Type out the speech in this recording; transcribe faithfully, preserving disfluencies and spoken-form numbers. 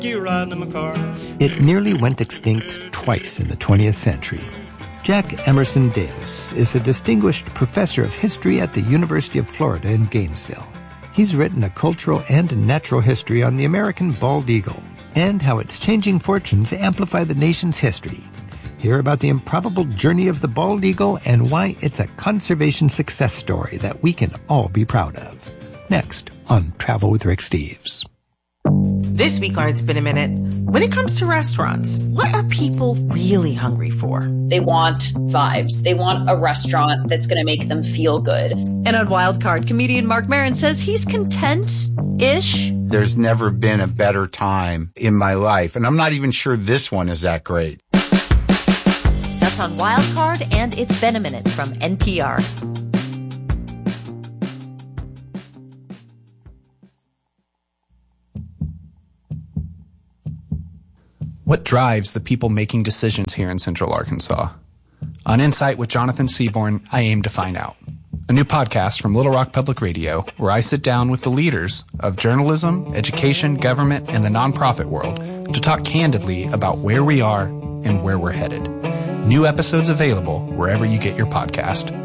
It nearly went extinct twice in the twentieth century. Jack Emerson Davis is a distinguished professor of history at the University of Florida in Gainesville. He's written a cultural and natural history on the American bald eagle and how its changing fortunes amplify the nation's history. Hear about the improbable journey of the bald eagle and why it's a conservation success story that we can all be proud of. Next on Travel with Rick Steves. This week on It's Been a Minute, when it comes to restaurants, what are people really hungry for? They want vibes. They want a restaurant that's going to make them feel good. And on Wildcard, comedian Marc Maron says he's content-ish. There's never been a better time in my life, and I'm not even sure this one is that great. That's on Wildcard, and It's Been a Minute from N P R. What drives the people making decisions here in Central Arkansas? On Insight with Jonathan Seaborn, I aim to find out. A new podcast from Little Rock Public Radio where I sit down with the leaders of journalism, education, government, and the nonprofit world to talk candidly about where we are and where we're headed. New episodes available wherever you get your podcast.